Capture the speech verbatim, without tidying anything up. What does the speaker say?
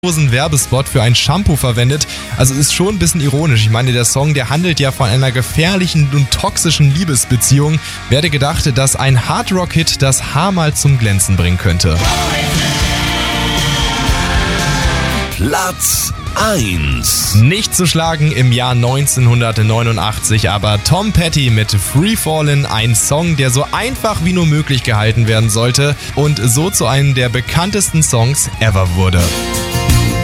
Werbespot für ein Shampoo verwendet. Also ist schon ein bisschen ironisch. Ich meine, der Song, der handelt ja von einer gefährlichen und toxischen Liebesbeziehung. Wer hätte gedacht, dass ein Hardrock-Hit das Haar mal zum Glänzen bringen könnte? Platz eins. Nicht zu schlagen im Jahr neunzehnhundertneunundachtzig, aber Tom Petty mit Free Fallin', ein Song, der so einfach wie nur möglich gehalten werden sollte und so zu einem der bekanntesten Songs ever wurde.